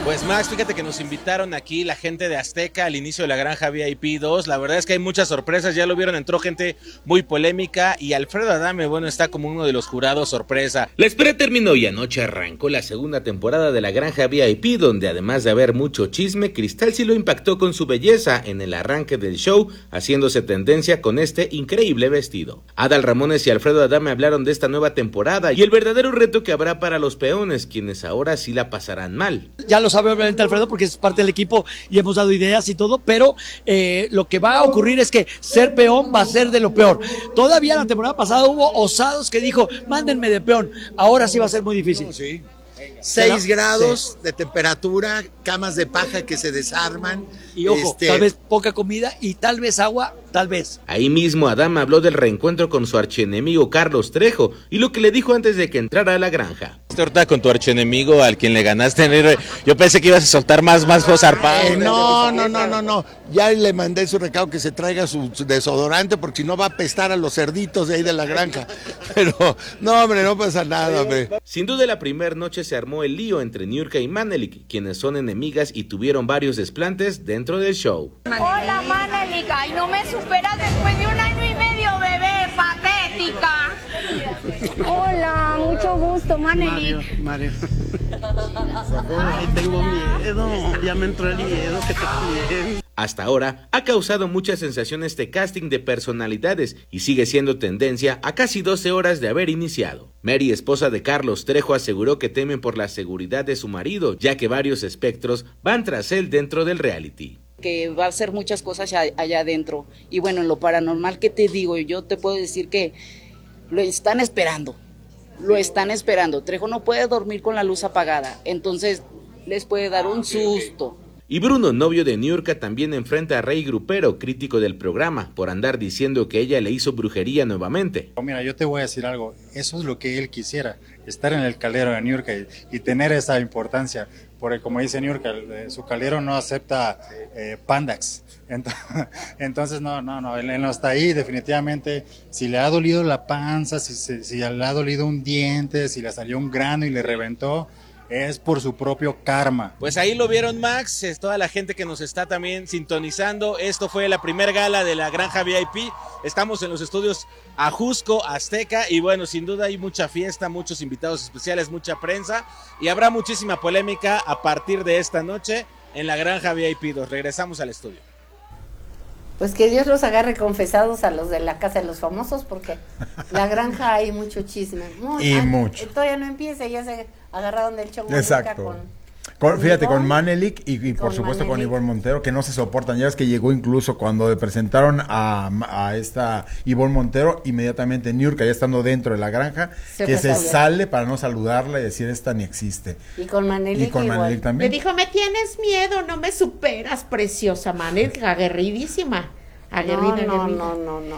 Pues Max, fíjate que nos invitaron aquí la gente de Azteca al inicio de la Granja VIP 2. La verdad es que hay muchas sorpresas, ya lo vieron, entró gente muy polémica y Alfredo Adame, bueno, está como uno de los jurados sorpresa. La espera terminó y anoche arrancó la segunda temporada de la Granja VIP, donde además de haber mucho chisme, Cristal sí lo impactó con su belleza en el arranque del show, haciéndose tendencia con este increíble vestido. Adal Ramones y Alfredo Adame hablaron de esta nueva temporada y el verdadero reto que habrá para los peones, quienes ahora sí la pasarán mal. Ya lo sabe obviamente Alfredo porque es parte del equipo y hemos dado ideas y todo, pero lo que va a ocurrir es que ser peón va a ser de lo peor. Todavía la temporada pasada hubo osados que dijo, mándenme de peón, ahora sí va a ser muy difícil. Sí. 6 grados de temperatura, camas de paja que se desarman. Y ojo, tal vez poca comida y tal vez agua, tal vez. Ahí mismo Adame habló del reencuentro con su archienemigo Carlos Trejo y lo que le dijo antes de que entrara a la granja. Ahorita con tu archienemigo al quien le ganaste, yo pensé que ibas a soltar más zarpado. No. Ya le mandé su recado que se traiga su desodorante porque si no va a apestar a los cerditos de ahí de la granja. Pero, no hombre, no pasa nada, hombre. Sin duda la primera noche se armó el lío entre Niurka y Manelik, quienes son enemigas y tuvieron varios desplantes dentro del show. Hola Manelik, ay no me superas después de 1 año y medio, bebé, patética. Hola, mucho gusto, Manelik. Mario. Ay, tengo miedo, ya me entró el miedo que te quieren. Hasta ahora ha causado mucha sensación este casting de personalidades y sigue siendo tendencia a casi 12 horas de haber iniciado. Mary, esposa de Carlos Trejo, aseguró que temen por la seguridad de su marido, ya que varios espectros van tras él dentro del reality. Que va a hacer muchas cosas allá adentro. Y bueno, en lo paranormal, ¿qué te digo? Yo te puedo decir que lo están esperando. Trejo no puede dormir con la luz apagada, entonces les puede dar un susto. Y Bruno, novio de Niurka, también enfrenta a Rey Grupero, crítico del programa, por andar diciendo que ella le hizo brujería nuevamente. Mira, yo te voy a decir algo, eso es lo que él quisiera, estar en el caldero de Niurka y tener esa importancia, porque como dice Niurka, su caldero no acepta Pandax, entonces no, él no está ahí definitivamente. Si le ha dolido la panza, si le ha dolido un diente, si le salió un grano y le reventó, es por su propio karma. Pues ahí lo vieron, Max, es toda la gente que nos está también sintonizando. Esto fue la primera gala de la Granja VIP. Estamos en los estudios Ajusco, Azteca, y bueno, sin duda hay mucha fiesta, muchos invitados especiales, mucha prensa, y habrá muchísima polémica a partir de esta noche en la Granja VIP 2. Regresamos al estudio. Pues que Dios los agarre confesados a los de la Casa de los Famosos, porque la granja hay mucho chisme. Mucho. Todavía no empieza, ya se agarraron del chongo. Exacto. Fíjate, con Manelik y por supuesto con Ivonne Montero, que no se soportan. Ya ves que llegó incluso cuando presentaron a esta Ivonne Montero, inmediatamente Niurka, ya estando dentro de la granja, se sale para no saludarla y decir esta ni existe. Y con Manelik también. Le dijo, me tienes miedo, no me superas, preciosa Manelik, aguerridísima. No.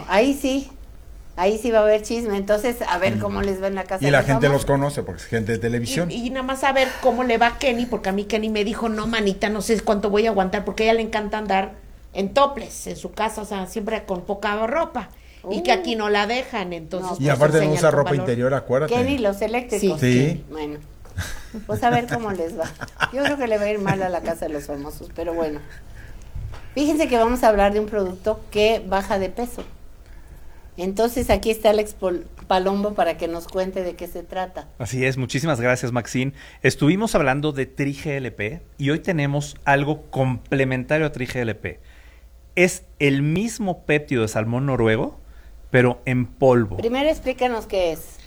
Ahí sí va a haber chisme, entonces a ver cómo les va en la casa. Y la gente los conoce porque es gente de televisión. Y nada más a ver cómo le va a Kenny, porque a mí Kenny me dijo, no manita, no sé cuánto voy a aguantar, porque a ella le encanta andar en toples, en su casa, o sea, siempre con poca ropa, y que aquí no la dejan, entonces. Y aparte no usa ropa interior, acuérdate. Kenny, los eléctricos. Sí. Bueno, pues a ver cómo les va. Yo creo que le va a ir mal a la Casa de los Famosos, pero bueno. Fíjense que vamos a hablar de un producto que baja de peso. Entonces aquí está Alex Palombo para que nos cuente de qué se trata. Así es, muchísimas gracias, Maxine. Estuvimos hablando de TriGLP y hoy tenemos algo complementario a TriGLP. Es el mismo péptido de salmón noruego, pero en polvo. Primero explícanos qué es.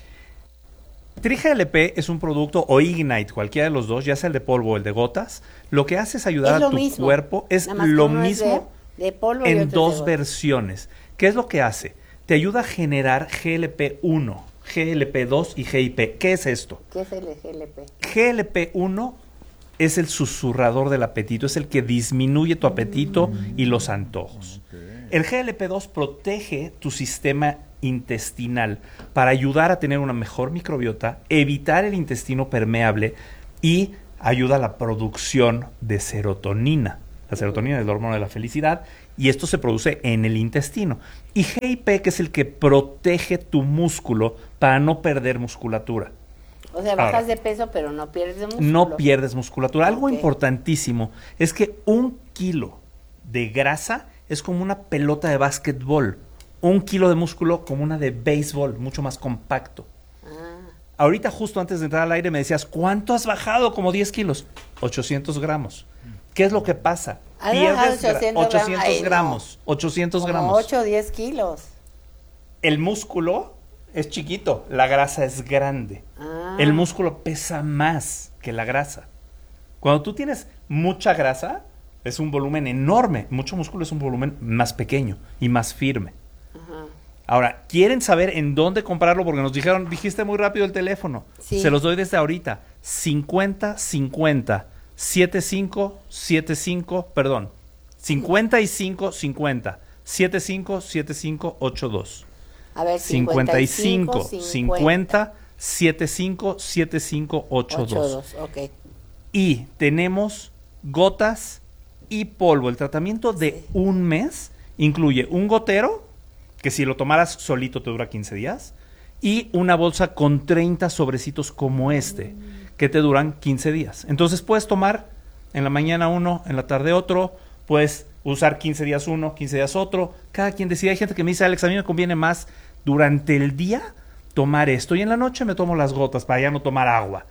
TriGLP es un producto, o Ignite, cualquiera de los dos, ya sea el de polvo o el de gotas. Lo que hace es ayudar a tu cuerpo, es lo mismo de polvo en dos versiones. ¿Qué es lo que hace? Te ayuda a generar GLP-1, GLP-2 y GIP. ¿Qué es esto? ¿Qué es el GLP? GLP-1 es el susurrador del apetito, es el que disminuye tu apetito y los antojos. El GLP-2 protege tu sistema intestinal para ayudar a tener una mejor microbiota, evitar el intestino permeable y ayuda a la producción de serotonina. La serotonina es el hormona de la felicidad y esto se produce en el intestino. Y GIP, que es el que protege tu músculo para no perder musculatura. O sea, bajas Ahora, de peso, pero no pierdes de músculo. No pierdes musculatura. Algo Ok. importantísimo es que 1 kilo de grasa es como una pelota de básquetbol. 1 kilo de músculo como una de béisbol, mucho más compacto. Ahorita, justo antes de entrar al aire, me decías, ¿cuánto has bajado? Como 10 kilos. 800 gramos. ¿Qué es lo que pasa? ¿Has bajado 800 800 gramos. 800 Como gramos. 8 o 10 kilos. El músculo es chiquito, la grasa es grande. El músculo pesa más que la grasa. Cuando tú tienes mucha grasa, es un volumen enorme. Mucho músculo es un volumen más pequeño y más firme. Ahora, ¿quieren saber en dónde comprarlo? Porque nos dijeron, dijiste muy rápido el teléfono. Sí. Se los doy desde ahorita. 50 75 75, perdón. 55 50 75 75 82. A ver, 55 50 75 75 82. Ok. Y tenemos gotas y polvo. El tratamiento de un mes incluye un gotero, que si lo tomaras solito te dura 15 días, y una bolsa con 30 sobrecitos como este, que te duran 15 días. Entonces puedes tomar en la mañana uno, en la tarde otro, puedes usar 15 días uno, 15 días otro. Cada quien decide. Hay gente que me dice, Alex, a mí me conviene más durante el día tomar esto, y en la noche me tomo las gotas para ya no tomar agua.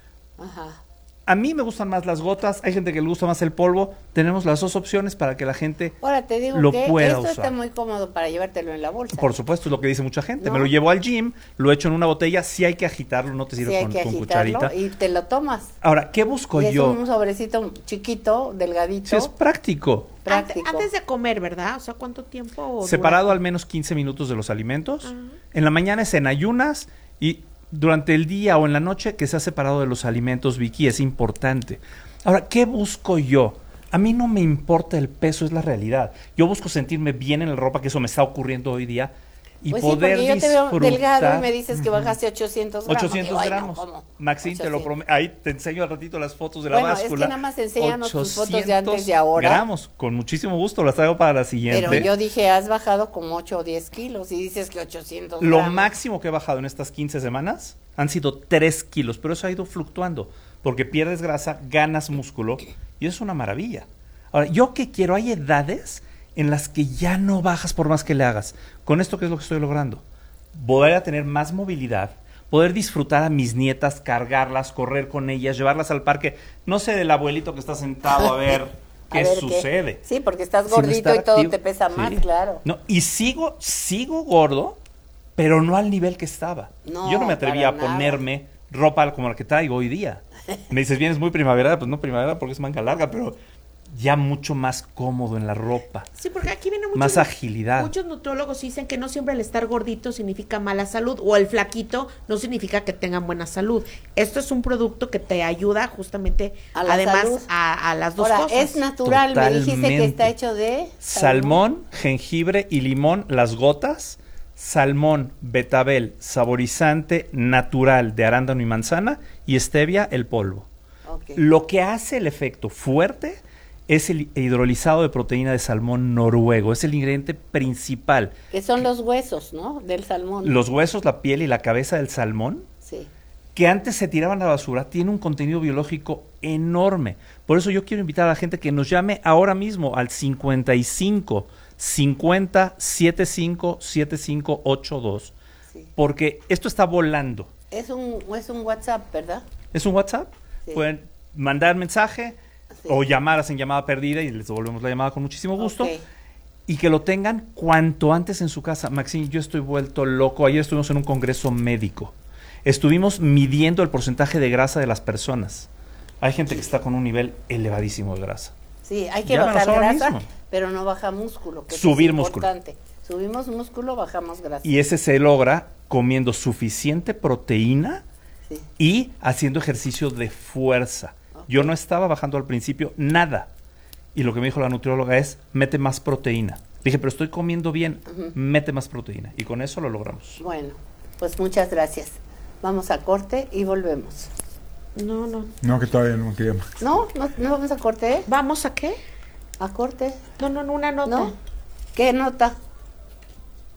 Ajá. A mí me gustan más las gotas, hay gente que le gusta más el polvo. Tenemos las dos opciones para que la gente Ahora te digo lo que pueda esto usar. está muy cómodo para llevártelo en la bolsa. Por supuesto, es lo que dice mucha gente. No. Me lo llevo al gym, lo echo en una botella, sí hay que agitarlo, no te Sí, sirve hay con, que con agitarlo cucharita. y te lo tomas. Ahora, ¿qué busco Y es yo? un sobrecito chiquito, delgadito. Sí, es práctico. práctico. Antes de comer, ¿verdad? O sea, ¿cuánto tiempo? Separado dura? al menos 15 minutos de los alimentos. En la mañana es en ayunas y durante el día o en la noche que sea separado de los alimentos, Vicky, es importante. Ahora, ¿qué busco yo? A mí no me importa el peso, es la realidad. Yo busco sentirme bien en la ropa, que eso me está ocurriendo hoy día, y Pues poder sí, porque yo te veo disfrutar. delgado y me dices que bajaste 800 gramos. 800 Digo, ay, no, gramos. ¿cómo? Maxine, te lo 800. prometo. Ahí te enseño al ratito las fotos de la Bueno, es báscula. que nada más enséñanos tus fotos de antes y 800 ahora. gramos, con muchísimo gusto, las traigo para la siguiente. Pero yo dije, has bajado como 8 o 10 kilos y dices que 800 Lo gramos. máximo que he bajado en estas 15 semanas han sido 3 kilos, pero eso ha ido fluctuando, porque pierdes grasa, ganas músculo, y eso es una maravilla. Ahora, ¿yo qué quiero? Hay edades en las que ya no bajas por más que le hagas. Con esto, ¿qué es lo que estoy logrando? Poder tener más movilidad, poder disfrutar a mis nietas, cargarlas, correr con ellas, llevarlas al parque. No sé del abuelito que está sentado a ver qué A ver sucede. Sí, porque estás Sino gordito estar y todo activo. te pesa Sí. más, claro. No, y sigo gordo, pero no al nivel que estaba. No, Yo no me atrevía a para nada. ponerme ropa como la que traigo hoy día. Me dices, vienes muy primavera, pues no primavera porque es manga larga, pero ya mucho más cómodo en la ropa. Sí, porque aquí viene mucho, Más agilidad. Muchos nutriólogos dicen que no siempre el estar gordito significa mala salud o el flaquito no significa que tengan buena salud. Esto es un producto que te ayuda justamente A la además salud. a las dos Ahora, cosas. es natural, me dijiste que Totalmente. está hecho de Salmón, jengibre y limón, las gotas. Salmón, betabel, saborizante natural de arándano y manzana, y stevia, el polvo. Ok. Lo que hace el efecto fuerte es el hidrolizado de proteína de salmón noruego. Es el ingrediente principal. Que son los huesos, ¿no? Del salmón. Los huesos, la piel y la cabeza del salmón, Sí. que antes se tiraban a la basura, tiene un contenido biológico enorme. Por eso yo quiero invitar a la gente que nos llame ahora mismo al 55 50 75 75 82, Sí. porque esto está volando. Es un WhatsApp, ¿verdad? ¿Es un WhatsApp? Sí. Pueden mandar mensaje Sí. o llamar, hacen llamada perdida y les devolvemos la llamada con muchísimo gusto. Ok. Y que lo tengan cuanto antes en su casa. Maxine, yo estoy vuelto loco. Ayer estuvimos en un congreso médico. Estuvimos midiendo el porcentaje de grasa de las personas. Hay gente que está con un nivel elevadísimo de grasa. Sí, hay que Llámanos bajar ahora grasa, mismo. pero no baja músculo. Que eso Subir es músculo. importante. Subimos músculo, bajamos grasa. Y ese se logra comiendo suficiente proteína Sí. y haciendo ejercicio de fuerza. Yo no estaba bajando al principio nada. Y lo que me dijo la nutrióloga es, mete más proteína. Dije, pero estoy comiendo bien, mete más proteína. Y con eso lo logramos. Bueno, pues muchas gracias. Vamos a corte y volvemos. No, no. No, que todavía no quería más. No vamos a corte. ¿Vamos a qué? A corte. No, una nota. ¿No? ¿Qué nota?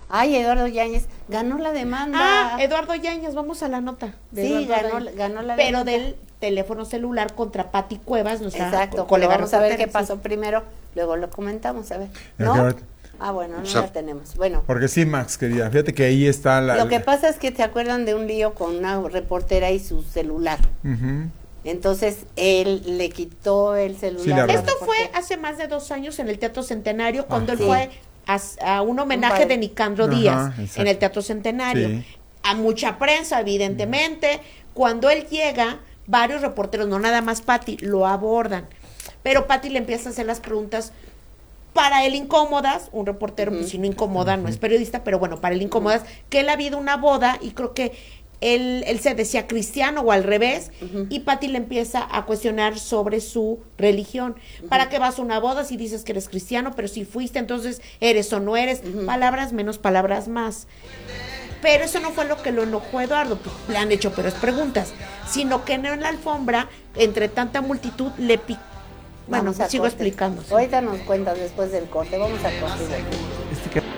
Ay, Eduardo Yáñez ganó la demanda. Ah, Eduardo Yáñez, vamos a la nota. Sí, ganó la pero demanda. del teléfono celular contra Pati Cuevas, nuestra Exacto, colega vamos a ver reportera, qué pasó primero, luego lo comentamos, a ver. ¿No? ¿No? Ah, bueno, no la tenemos. Bueno, Porque sí, Max, querida, fíjate que ahí está la... lo que pasa es que se acuerdan de un lío con una reportera y su celular. Ujú. Entonces él le quitó el celular. Sí, Esto fue hace más de 2 años en el Teatro Centenario, cuando él sí. fue a un homenaje de Nicandro Ajá, Díaz exacto. en el Teatro Centenario. Sí. A mucha prensa, evidentemente. Cuando él llega, varios reporteros, no nada más Pati, lo abordan. Pero Pati le empieza a hacer las preguntas para él incómodas, un reportero, pues si no incomoda, no es periodista, pero bueno, para él incómodas, que él ha habido una boda y creo que él se decía cristiano o al revés, y Pati le empieza a cuestionar sobre su religión. ¿Para qué vas a una boda si dices que eres cristiano, pero si fuiste, entonces eres o no eres? Palabras menos, palabras más. Pero eso no fue lo que lo enojó a Eduardo, pues, le han hecho peores preguntas, sino que en la alfombra, entre tanta multitud, le picó. Bueno, Vamos a sigo corte. explicando. Sí. Ahorita nos cuentas después del corte, vamos a corte.